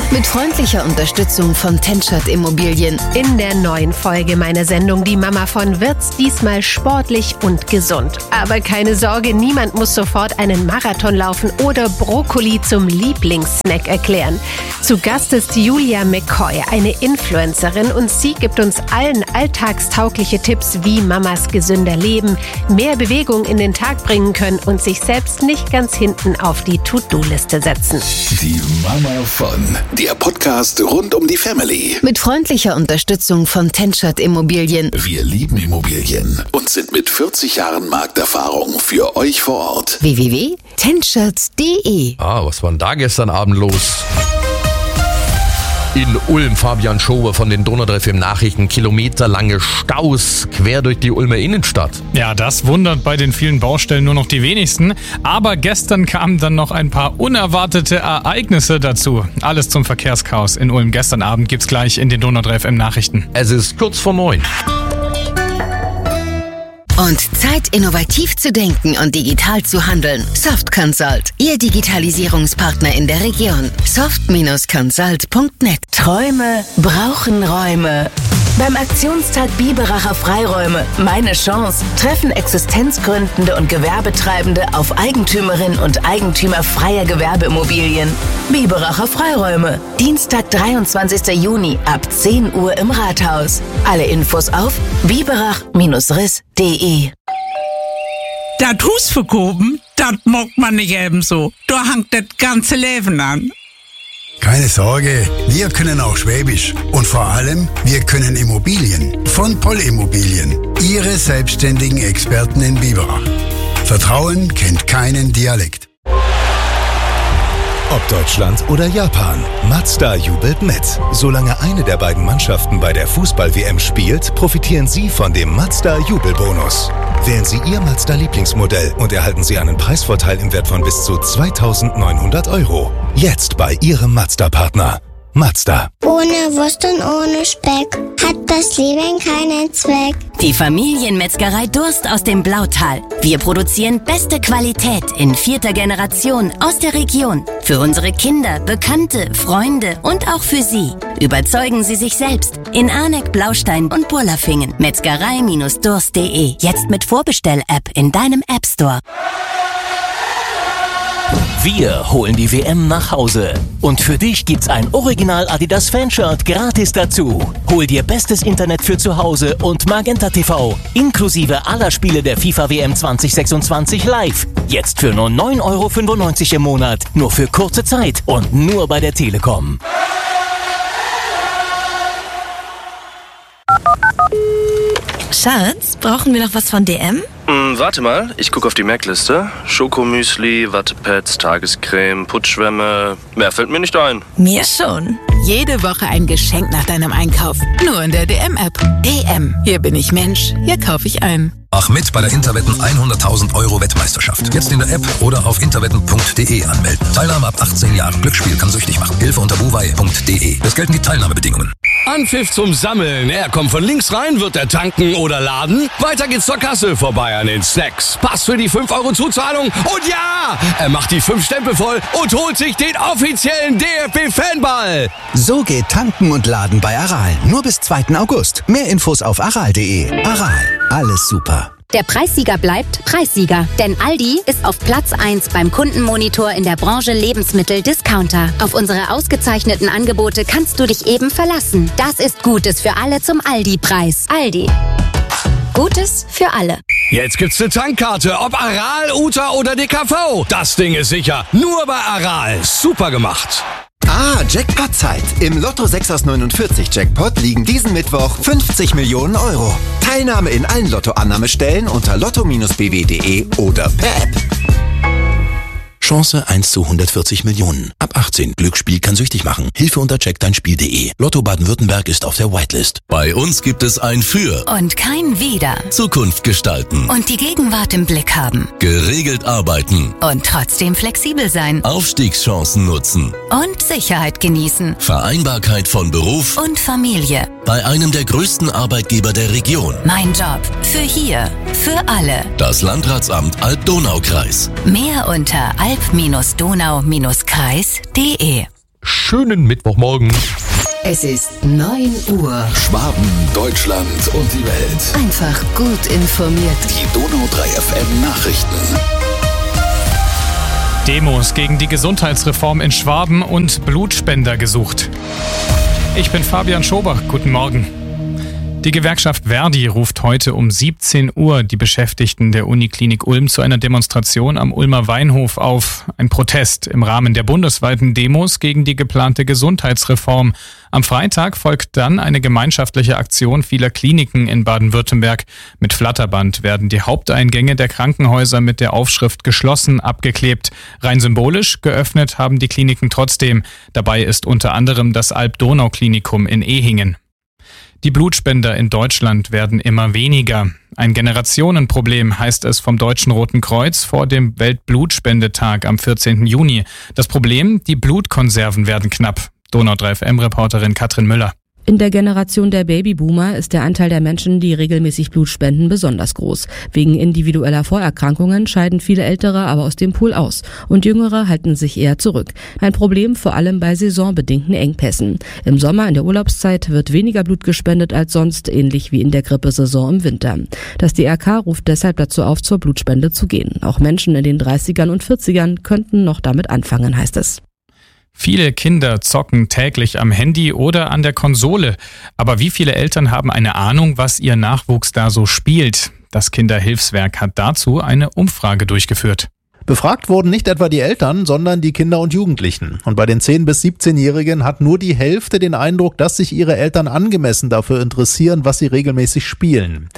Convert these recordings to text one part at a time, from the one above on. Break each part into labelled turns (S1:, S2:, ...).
S1: Mit freundlicher Unterstützung von Tenschert Immobilien.
S2: In der neuen Folge meiner Sendung Die Mama von wird's diesmal sportlich und gesund. Aber keine Sorge, niemand muss sofort einen Marathon laufen oder Brokkoli zum Lieblingssnack erklären. Zu Gast ist Julia McCoy, eine Influencerin, und sie gibt uns allen alltagstaugliche Tipps, wie Mamas gesünder leben, mehr Bewegung in den Tag bringen können und sich selbst nicht ganz hinten auf die To-Do-Liste setzen.
S3: Die Mama von, der Podcast rund um die Family.
S1: Mit freundlicher Unterstützung von Tenschert Immobilien.
S3: Wir lieben Immobilien und sind mit 40 Jahren Markterfahrung für euch vor Ort.
S1: www.tenschert.de.
S4: Was war denn da gestern Abend los? In Ulm, Fabian Schober von den Donau 3 FM Nachrichten, kilometerlange Staus quer durch die Ulmer Innenstadt.
S5: Ja, das wundert bei den vielen Baustellen nur noch die wenigsten. Aber gestern kamen dann noch ein paar unerwartete Ereignisse dazu. Alles zum Verkehrschaos in Ulm. Gestern Abend gibt's gleich in den Donau 3 FM Nachrichten.
S4: Es ist kurz vor 9.
S1: Und Zeit, innovativ zu denken und digital zu handeln. Soft Consult, Ihr Digitalisierungspartner in der Region. soft-consult.net.
S6: Träume brauchen Räume. Beim Aktionstag Biberacher Freiräume Meine Chance treffen existenzgründende und Gewerbetreibende auf Eigentümerinnen und Eigentümer freier Gewerbeimmobilien. Biberacher Freiräume, Dienstag, 23. Juni ab 10 Uhr im Rathaus. Alle Infos auf biberach-riss.de.
S7: Das Haus verkaufen, das mag man nicht ebenso. Da hängt das ganze Leben an.
S8: Keine Sorge, wir können auch Schwäbisch. Und vor allem, wir können Immobilien. Von Poll Immobilien. Ihre selbstständigen Experten in Biberach. Vertrauen kennt keinen Dialekt.
S9: Ob Deutschland oder Japan, Mazda jubelt mit. Solange eine der beiden Mannschaften bei der Fußball-WM spielt, profitieren Sie von dem Mazda-Jubelbonus. Wählen Sie Ihr Mazda-Lieblingsmodell und erhalten Sie einen Preisvorteil im Wert von bis zu 2.900 €. Jetzt bei Ihrem Mazda-Partner. Mazda.
S10: Ohne Wurst und ohne Speck hat das Leben keinen Zweck.
S6: Die Familienmetzgerei Durst aus dem Blautal. Wir produzieren beste Qualität in 4. Generation aus der Region. Für unsere Kinder, Bekannte, Freunde und auch für Sie. Überzeugen Sie sich selbst in Arneck, Blaustein und Burlafingen. Metzgerei-durst.de. Jetzt mit Vorbestell-App in deinem App Store.
S11: Wir holen die WM nach Hause. Und für dich gibt's ein Original Adidas Fanshirt gratis dazu. Hol dir bestes Internet für zu Hause und Magenta TV, inklusive aller Spiele der FIFA WM 2026 live. Jetzt für nur 9,95 € im Monat. Nur für kurze Zeit und nur bei der Telekom.
S12: Schatz, brauchen wir noch was von DM?
S13: Warte mal, ich gucke auf die Merkliste. Schokomüsli, Wattepads, Tagescreme, Putzschwämme. Mehr fällt mir nicht ein.
S12: Mir schon.
S14: Jede Woche ein Geschenk nach deinem Einkauf. Nur in der DM-App. DM. Hier bin ich Mensch. Hier kaufe ich ein.
S15: Mach mit bei der Interwetten 100.000 € Wettmeisterschaft. Jetzt in der App oder auf interwetten.de anmelden. Teilnahme ab 18 Jahren. Glücksspiel kann süchtig machen. Hilfe unter buwei.de. Es gelten die Teilnahmebedingungen.
S16: Anpfiff zum Sammeln. Er kommt von links rein, wird er tanken oder laden. Weiter geht's zur Kasse, vorbei an den Snacks. Pass für die 5 € Zuzahlung. Und ja, er macht die 5 Stempel voll und holt sich den offiziellen DFB-Fanball.
S17: So geht tanken und laden bei Aral. Nur bis 2. August. Mehr Infos auf aral.de. Aral. Alles super.
S18: Der Preissieger bleibt Preissieger, denn Aldi ist auf Platz 1 beim Kundenmonitor in der Branche Lebensmittel-Discounter. Auf unsere ausgezeichneten Angebote kannst du dich eben verlassen. Das ist Gutes für alle zum Aldi-Preis. Aldi. Gutes für alle.
S16: Jetzt gibt's eine Tankkarte, ob Aral, Uta oder DKV. Das Ding ist sicher. Nur bei Aral. Super gemacht.
S19: Jackpot-Zeit. Im Lotto 6 aus 49 Jackpot liegen diesen Mittwoch 50 Millionen €. Teilnahme in allen Lottoannahmestellen unter lotto-bw.de oder per App.
S20: Chance 1 zu 140 Millionen. Ab 18. Glücksspiel kann süchtig machen. Hilfe unter checkdeinspiel.de. Lotto Baden-Württemberg ist auf der Whitelist.
S3: Bei uns gibt es ein Für.
S6: Und kein Wieder.
S3: Zukunft gestalten.
S6: Und die Gegenwart im Blick haben.
S3: Geregelt arbeiten.
S6: Und trotzdem flexibel sein.
S3: Aufstiegschancen nutzen.
S6: Und Sicherheit genießen.
S3: Vereinbarkeit von Beruf
S6: und Familie.
S3: Bei einem der größten Arbeitgeber der Region.
S6: Mein Job. Für hier. Für alle.
S3: Das Landratsamt Alb-Donau-Kreis.
S6: Mehr unter alb-donau-kreis.de.
S4: schönen Mittwochmorgen.
S1: Es ist 9 Uhr.
S3: Schwaben, Deutschland und die Welt.
S1: Einfach gut informiert.
S3: Die Donau 3 FM Nachrichten.
S5: Demos gegen die Gesundheitsreform in Schwaben und Blutspender gesucht. Ich bin Fabian Schobach. Guten Morgen. Die Gewerkschaft Verdi ruft heute um 17 Uhr die Beschäftigten der Uniklinik Ulm zu einer Demonstration am Ulmer Weinhof auf. Ein Protest im Rahmen der bundesweiten Demos gegen die geplante Gesundheitsreform. Am Freitag folgt dann eine gemeinschaftliche Aktion vieler Kliniken in Baden-Württemberg. Mit Flatterband werden die Haupteingänge der Krankenhäuser mit der Aufschrift geschlossen abgeklebt. Rein symbolisch geöffnet haben die Kliniken trotzdem. Dabei ist unter anderem das Alb-Donau-Klinikum in Ehingen. Die Blutspender in Deutschland werden immer weniger. Ein Generationenproblem, heißt es vom Deutschen Roten Kreuz vor dem Weltblutspendetag am 14. Juni. Das Problem, die Blutkonserven werden knapp. Donau 3 FM-Reporterin Katrin Müller.
S21: In der Generation der Babyboomer ist der Anteil der Menschen, die regelmäßig Blut spenden, besonders groß. Wegen individueller Vorerkrankungen scheiden viele Ältere aber aus dem Pool aus und Jüngere halten sich eher zurück. Ein Problem vor allem bei saisonbedingten Engpässen. Im Sommer in der Urlaubszeit wird weniger Blut gespendet als sonst, ähnlich wie in der Grippesaison im Winter. Das DRK ruft deshalb dazu auf, zur Blutspende zu gehen. Auch Menschen in den 30ern und 40ern könnten noch damit anfangen, heißt es.
S5: Viele Kinder zocken täglich am Handy oder an der Konsole. Aber wie viele Eltern haben eine Ahnung, was ihr Nachwuchs da so spielt? Das Kinderhilfswerk hat dazu eine Umfrage durchgeführt.
S22: Befragt wurden nicht etwa die Eltern, sondern die Kinder und Jugendlichen. Und bei den 10- bis 17-Jährigen hat nur die Hälfte den Eindruck, dass sich ihre Eltern angemessen dafür interessieren, was sie regelmäßig spielen.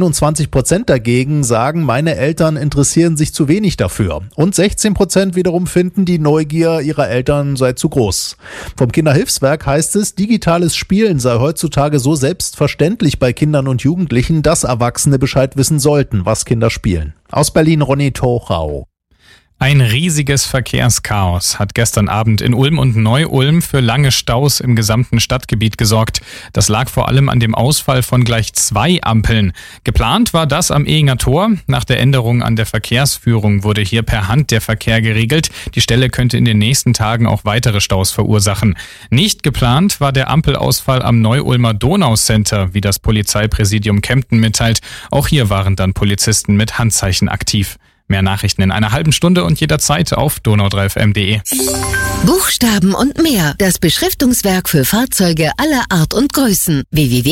S22: 21% dagegen sagen, meine Eltern interessieren sich zu wenig dafür. Und 16% wiederum finden, die Neugier ihrer Eltern sei zu groß. Vom Kinderhilfswerk heißt es, digitales Spielen sei heutzutage so selbstverständlich bei Kindern und Jugendlichen, dass Erwachsene Bescheid wissen sollten, was Kinder spielen. Aus Berlin Ronny Tochau.
S5: Ein riesiges Verkehrschaos hat gestern Abend in Ulm und Neu-Ulm für lange Staus im gesamten Stadtgebiet gesorgt. Das lag vor allem an dem Ausfall von gleich 2 Ampeln. Geplant war das am Ehinger Tor. Nach der Änderung an der Verkehrsführung wurde hier per Hand der Verkehr geregelt. Die Stelle könnte in den nächsten Tagen auch weitere Staus verursachen. Nicht geplant war der Ampelausfall am Neu-Ulmer Donau-Center, wie das Polizeipräsidium Kempten mitteilt. Auch hier waren dann Polizisten mit Handzeichen aktiv. Mehr Nachrichten in einer halben Stunde und jederzeit auf donau3fm.de.
S1: Buchstaben und mehr. Das Beschriftungswerk für Fahrzeuge aller Art und Größen.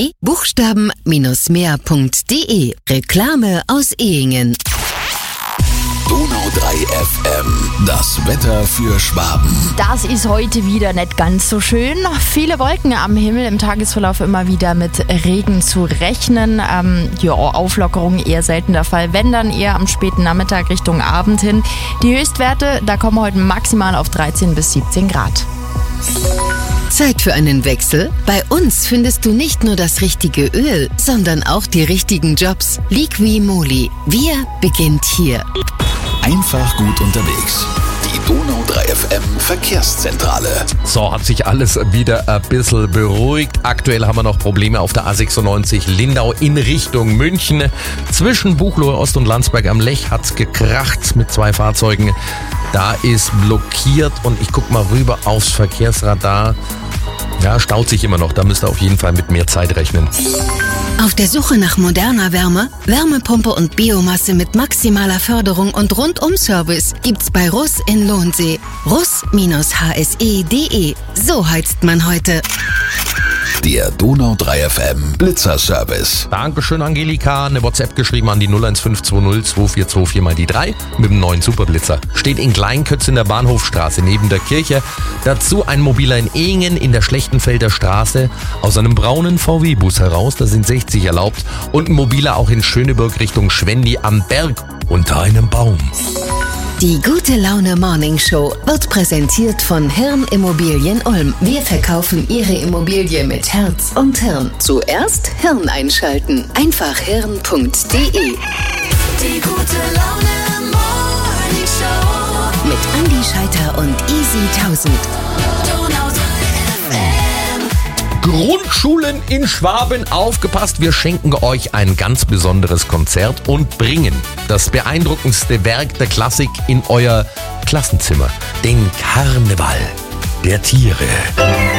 S1: www.buchstaben-mehr.de. Reklame aus Ehingen.
S3: Donau 3 FM. Das Wetter für Schwaben.
S23: Das ist heute wieder nicht ganz so schön. Viele Wolken am Himmel, im Tagesverlauf immer wieder mit Regen zu rechnen. Auflockerung eher selten der Fall, wenn dann eher am späten Nachmittag Richtung Abend hin. Die Höchstwerte, da kommen wir heute maximal auf 13 bis 17 Grad.
S1: Zeit für einen Wechsel? Bei uns findest du nicht nur das richtige Öl, sondern auch die richtigen Jobs. Liqui-Moly. Wir beginnt hier.
S3: Einfach gut unterwegs. Die Donau 3 FM Verkehrszentrale.
S4: So, hat sich alles wieder ein bisschen beruhigt. Aktuell haben wir noch Probleme auf der A96 Lindau in Richtung München. Zwischen Buchloe Ost und Landsberg am Lech hat's gekracht mit 2 Fahrzeugen. Da ist blockiert und ich guck mal rüber aufs Verkehrsradar. Ja, staut sich immer noch. Da müsst ihr auf jeden Fall mit mehr Zeit rechnen.
S1: Auf der Suche nach moderner Wärme, Wärmepumpe und Biomasse mit maximaler Förderung und Rundum-Service gibt's bei Russ in Lohnsee. Russ-hse.de. So heizt man heute.
S3: Der Donau 3 FM Blitzer-Service.
S4: Dankeschön, Angelika. Eine WhatsApp geschrieben an die 01520 2424 mal die 3 mit dem neuen Superblitzer. Steht in Kleinkötz in der Bahnhofstraße neben der Kirche. Dazu ein mobiler in Ehingen in der Schlechtenfelder Straße. Aus einem braunen VW-Bus heraus, da sind 60 erlaubt. Und ein mobiler auch in Schöneburg Richtung Schwendi am Berg unter einem Baum.
S1: Die Gute Laune Morning Show wird präsentiert von Hirn Immobilien Ulm. Wir verkaufen Ihre Immobilie mit Herz und Hirn. Zuerst Hirn einschalten. Einfach hirn.de.
S24: Die Gute Laune Morning Show
S1: mit Andi Scheiter und Easy 1000.
S4: Grundschulen in Schwaben, aufgepasst, wir schenken euch ein ganz besonderes Konzert und bringen das beeindruckendste Werk der Klassik in euer Klassenzimmer, den Karneval.
S3: der Tiere.